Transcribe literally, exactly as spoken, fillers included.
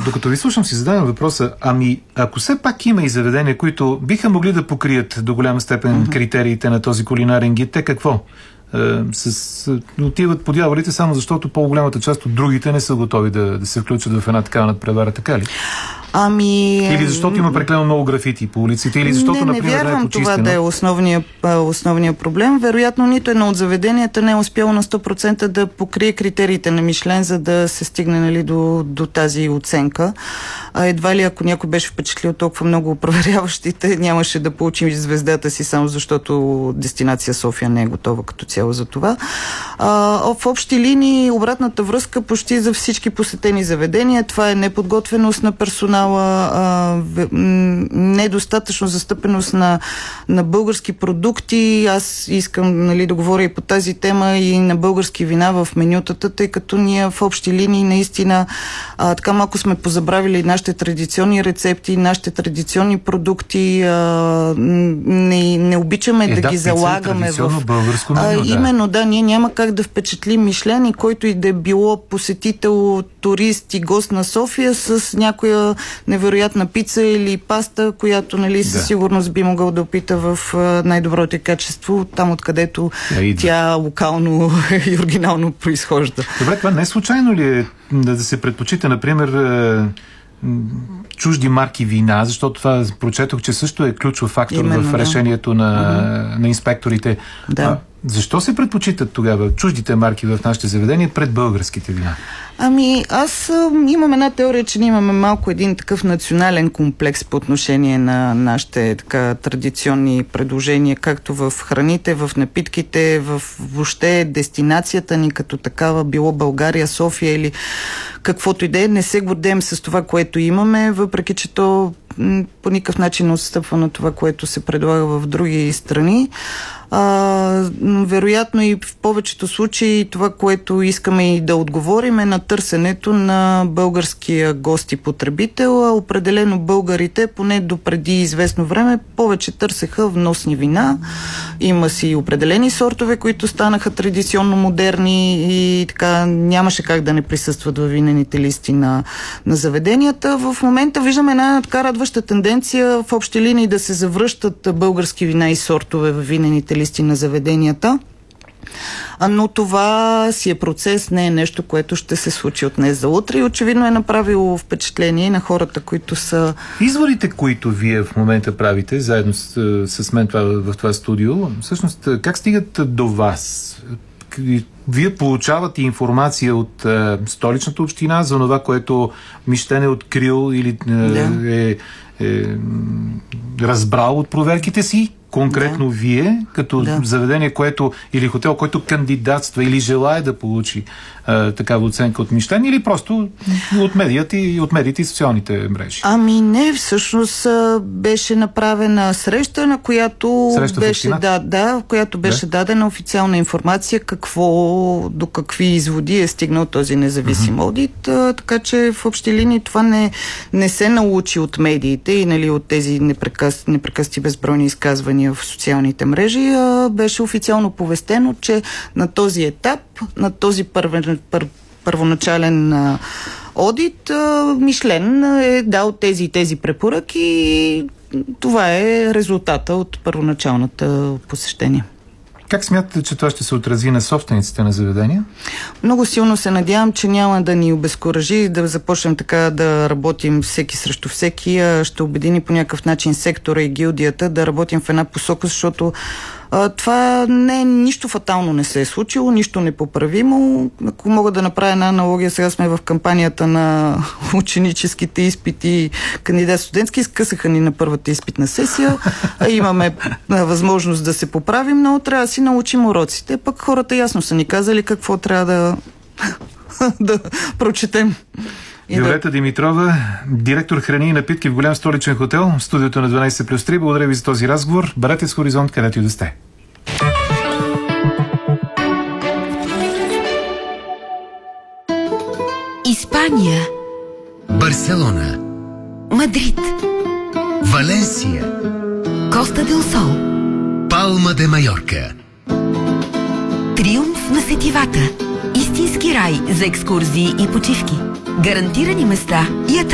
докато ви слушам, си задавам въпроса, ами ако все пак има и заведения, които биха могли да покрият до голяма степен uh-huh. критериите на този кулинарен гид, те какво? С, с, отиват по дяволите само защото по-голямата част от другите не са готови да, да се включат в една такава надпревара, така ли? Ами... Или защото има преклено много графити по улиците, или защото, не, не например, вярвам не е почистено. това да е основния, основния проблем. Вероятно, нито едно от заведенията не е успяло на сто процента да покрие критериите на Мишлен, за да се стигне, нали, до, до тази оценка. А едва ли, ако някой беше впечатлил толкова много проверяващите, нямаше да получим звездата си, само защото дестинация София не е готова като цяло за това. А, в общи линии, обратната връзка почти за всички посетени заведения, това е неподготвеност на персонала, недостатъчно застъпеност на, на български продукти. Аз искам, нали, да говоря и по тази тема, и на български вина в менютата, тъй като ние в общи линии наистина а, така малко сме позабравили нашите традиционни рецепти, нашите традиционни продукти. А, не, не обичаме е, да, да ги залагаме в... българско меню, а, именно, да, ние няма как да впечатлим Мишлен и който и да е било посетител, турист и гост на София с някоя невероятна пица или паста, която, нали, със да. сигурност би могъл да опита в най-доброто качество, там откъдето да, тя локално и оригинално произхожда. Добре, това не е случайно ли е да се предпочита, например, чужди марки вина, защото това прочетох, че също е ключов фактор Именно, в решението да. на, uh-huh. на инспекторите. Да. А, защо се предпочитат тогава чуждите марки в нашите заведения пред българските вина? Ами, аз а, имам една теория, че ние имаме малко един такъв национален комплекс по отношение на нашите така традиционни предложения, както в храните, в напитките, в въобще дестинацията ни като такава, било България, София или каквото и да е. Не се гордеем с това, което имаме, въпреки че то м- по никакъв начин не отстъпва на това, което се предлага в други страни. А, вероятно и в повечето случаи това, което искаме и да отговорим, е на търсенето на българския гост и потребител. А определено българите, поне до преди известно време, повече търсеха вносни вина. Има си определени сортове, които станаха традиционно модерни и така нямаше как да не присъстват във винените листи на, на заведенията. В момента виждаме една така радваща тенденция в общи линии да се завръщат български вина и сортове във винените листи на заведенията. Но това си е процес, не е нещо, което ще се случи от днес за утре и очевидно е направило впечатление на хората, които са... Изводите, които вие в момента правите, заедно с, с мен това, в това студио, всъщност как стигат до вас? Вие получавате информация от е, столичната община за това, което Мишлен е открил или е, да. е, е разбрал от проверките си? Конкретно да. вие, като да. заведение, което или хотел, който кандидатства или желае да получи а, такава оценка от Мишлен, или просто от медията и от медиите и социалните мрежи? Ами не, всъщност беше направена среща, на която среща беше, да, да, в която беше да. дадена официална информация какво, до какви изводи е стигнал този независим mm-hmm. одит, а, така че в общи линии това не, не се научи от медиите и, нали, от тези непрекъс, непрекъсти безбройни изказвания в социалните мрежи, а беше официално повестено, че на този етап, на този първен, пър, първоначален а, одит, а, Мишлен е дал тези и тези препоръки и това е резултата от първоначалната посещение. Как смятате, че това ще се отрази на собствениците на заведения? Много силно се надявам, че няма да ни обезкуражи да започнем така да работим всеки срещу всеки, а ще обедини по някакъв начин сектора и гилдията да работим в една посока, защото а, това не е нищо фатално не се е случило, нищо непоправимо. Ако мога да направя една аналогия, сега сме в кампанията на ученическите изпити, кандидат студентски, скъсаха ни на първата изпитна сесия, а имаме а, възможност да се поправим, но трябва да си научим уроците. Пък хората ясно са ни казали какво трябва да, да прочетем. Виолета Димитрова, директор храни и напитки в голям столичен хотел, в студиото на дванайсет плюс три. Благодаря ви за този разговор. Бъдете с Хоризонт, където и да сте. Испания, Барселона, Мадрид, Валенсия, Коста дел Сол, Палма де Майорка. Триумф на сетивата. Истински рай за екскурзии и почивки. Гарантирани места и атракции.